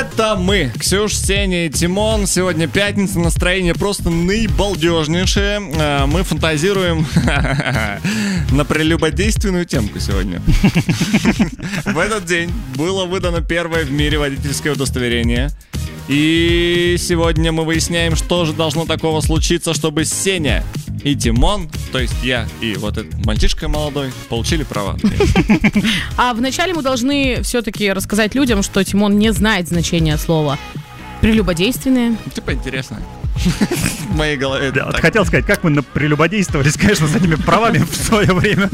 Это мы, Ксюш, Сеня и Тимон. Сегодня пятница, настроение просто наибалдежнейшее. Мы фантазируем на прелюбодейственную темку сегодня. В этот день было выдано первое в мире водительское удостоверение. И сегодня мы выясняем, что же должно такого случиться, чтобы Сеня и Тимон, то есть я и вот этот мальчишка молодой, получили права. А вначале мы должны все-таки рассказать людям, что Тимон не знает значения слова прелюбодейственное. Типа интересно. В моей голове. Да, вот хотел сказать, как мы прелюбодействовались, конечно, с этими правами в свое время.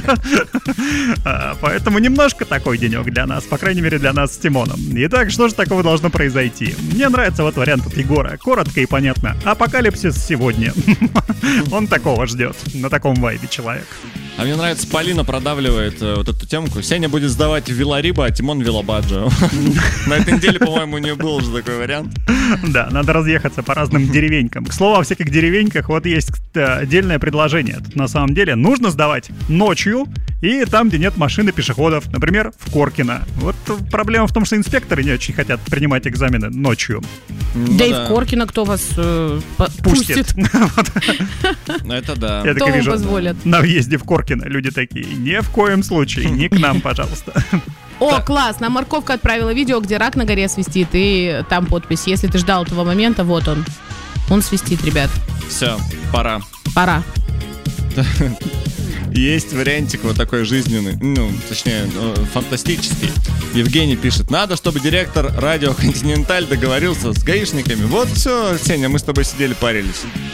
Поэтому немножко такой денек для нас, по крайней мере, для нас с Тимоном. Итак, что же такого должно произойти? Мне нравится вот вариант от Егора. Коротко и понятно. Апокалипсис сегодня. Он такого ждет. На таком вайбе человек. А мне нравится, Полина продавливает вот эту темку. Сеня будет сдавать Вилариба, а Тимон Вилабаджо. На этой неделе, по-моему, у нее был уже такой вариант. Да, надо разъехаться по разным деревенькам. К слову, о всяких деревеньках вот есть отдельное предложение. Тут на самом деле нужно сдавать ночью и там, где нет машин и пешеходов. Например, в Коркино. Вот проблема в том, что инспекторы не очень хотят принимать экзамены ночью. Да и в Коркино кто вас пустит? Это да. Я так и вижу, позволят. на въезде в Коркино люди такие: ни в коем случае, не к нам, пожалуйста. О, класс, нам Морковка отправила видео, где рак на горе свистит, и там подпись: если ты ждал этого момента, вот он. Он свистит, ребят. Все, пора. Пора. Есть вариантик вот такой жизненный, точнее, фантастический. Евгений пишет: надо, чтобы директор радио «Континенталь» договорился с гаишниками. Вот все, Сеня, мы с тобой сидели, парились.